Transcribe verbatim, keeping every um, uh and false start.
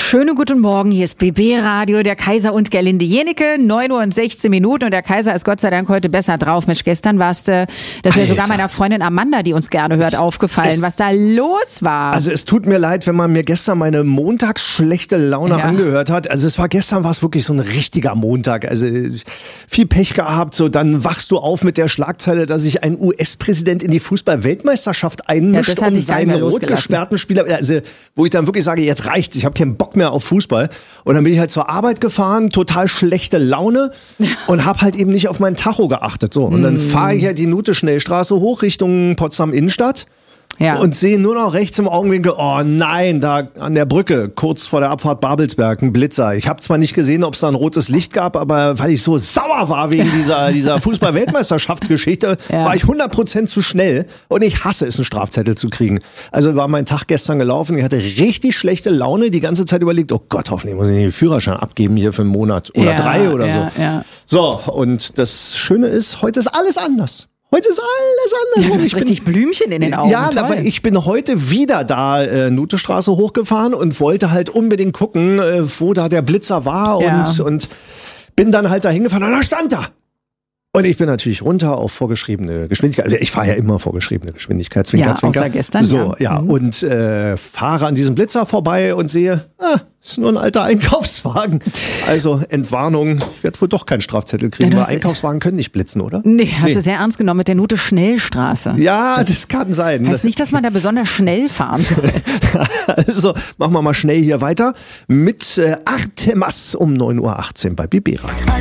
Schönen guten Morgen, hier ist B B Radio, der Kaiser und Gerlinde Jenecke, neun Uhr und sechzehn Minuten und der Kaiser ist Gott sei Dank heute besser drauf. Mensch, gestern warst du, das ist ja sogar meiner Freundin Amanda, die uns gerne hört, aufgefallen, es, was da los war. Also es tut mir leid, wenn man mir gestern meine montags schlechte Laune ja. angehört hat. Also es war gestern war es wirklich so ein richtiger Montag. Also viel Pech gehabt, so dann wachst du auf mit der Schlagzeile, dass sich ein U S-Präsident in die Fußball-Weltmeisterschaft einmischt, ja, um seinen rot gesperrten Spieler, also wo ich dann wirklich sage, jetzt reicht's, ich habe keinen Bock mehr auf Fußball. Und dann bin ich halt zur Arbeit gefahren, total schlechte Laune und habe halt eben nicht auf meinen Tacho geachtet. So. Und dann fahre ich halt die Nute-Schnellstraße hoch Richtung Potsdam Innenstadt. Ja. Und sehe nur noch rechts im Augenwinkel, oh nein, da an der Brücke, kurz vor der Abfahrt Babelsberg, ein Blitzer. Ich habe zwar nicht gesehen, ob es da ein rotes Licht gab, aber weil ich so sauer war wegen dieser, dieser Fußball-Weltmeisterschaftsgeschichte, ja. war ich hundert Prozent zu schnell und ich hasse es, einen Strafzettel zu kriegen. Also war mein Tag gestern gelaufen, ich hatte richtig schlechte Laune, die ganze Zeit überlegt, oh Gott, hoffentlich muss ich den Führerschein abgeben hier für einen Monat oder ja, drei oder ja, so. Ja. So, und das Schöne ist, heute ist alles anders. Heute ist alles anders. Ja, du hast richtig bin, Blümchen in den Augen. Ja, aber ich bin heute wieder da äh, Nutestraße hochgefahren und wollte halt unbedingt gucken, äh, wo da der Blitzer war ja. und, und bin dann halt da hingefahren und da stand da. Und ich bin natürlich runter auf vorgeschriebene Geschwindigkeit. Ich fahre ja immer vorgeschriebene Geschwindigkeit. Zwinker, ja, Zwinker. Außer gestern. So, ja. ja. Mhm. Und äh, fahre an diesem Blitzer vorbei und sehe, ah, ist nur ein alter Einkaufswagen. Also Entwarnung, ich werde wohl doch keinen Strafzettel kriegen, ja, weil Einkaufswagen können nicht blitzen, oder? Nee, hast nee. du sehr ernst genommen mit der Nute Schnellstraße. Ja, das, das kann sein. Heißt nicht, dass man da besonders schnell fahren soll. Also machen wir mal schnell hier weiter mit äh, Artemas um neun Uhr achtzehn bei B B Radio.